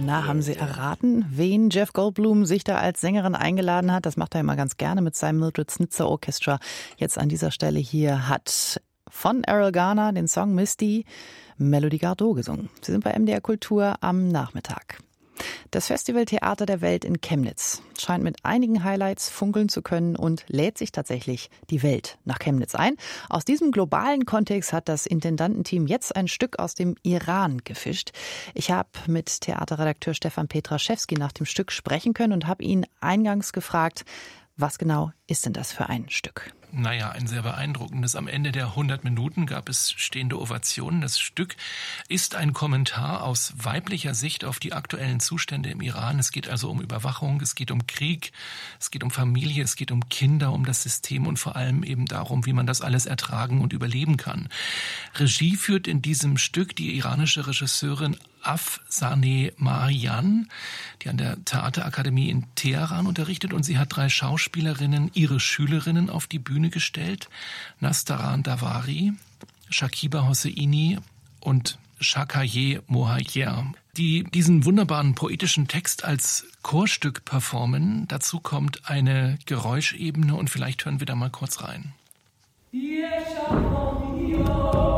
Na, haben Sie erraten, wen Jeff Goldblum sich da als Sängerin eingeladen hat? Das macht er immer ganz gerne mit seinem Mildred Snitzer Orchestra. Jetzt an dieser Stelle hier hat von Errol Garner den Song Misty Melody Gardot gesungen. Sie sind bei MDR Kultur am Nachmittag. Das Festival Theater der Welt in Chemnitz scheint mit einigen Highlights funkeln zu können und lädt sich tatsächlich die Welt nach Chemnitz ein. Aus diesem globalen Kontext hat das Intendantenteam jetzt ein Stück aus dem Iran gefischt. Ich habe mit Theaterredakteur Stefan Petraschewski nach dem Stück sprechen können und habe ihn eingangs gefragt, was genau ist denn das für ein Stück? Naja, ein sehr beeindruckendes. Am Ende der 100 Minuten gab es stehende Ovationen. Das Stück ist ein Kommentar aus weiblicher Sicht auf die aktuellen Zustände im Iran. Es geht also um Überwachung, es geht um Krieg, es geht um Familie, es geht um Kinder, um das System und vor allem eben darum, wie man das alles ertragen und überleben kann. Regie führt in diesem Stück die iranische Regisseurin Afsaneh Marian, die an der Theaterakademie in Teheran unterrichtet, und sie hat 3 Schauspielerinnen, ihre Schülerinnen, auf die Bühne gestellt. Nastaran Davari, Shakiba Hosseini und Shakaye Mohajer, die diesen wunderbaren poetischen Text als Chorstück performen. Dazu kommt eine Geräuschebene und vielleicht hören wir da mal kurz rein.